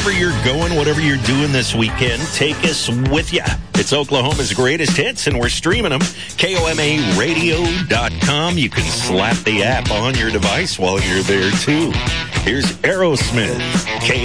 wherever you're going, whatever you're doing this weekend, take us with you. It's Oklahoma's greatest hits, and we're streaming them. KOMAradio.com. You can slap the app on your device while you're there, too. Here's Aerosmith.